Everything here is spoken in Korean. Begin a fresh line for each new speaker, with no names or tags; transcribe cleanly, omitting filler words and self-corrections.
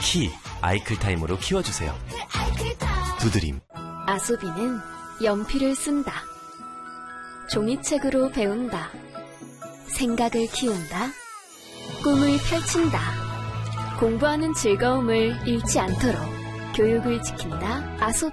키 아이클타임으로 키워주세요. 두드림.
아소비는 연필을 쓴다. 종이책으로 배운다. 생각을 키운다. 꿈을 펼친다. 공부하는 즐거움을 잃지 않도록 교육을 지킨다. 아소비.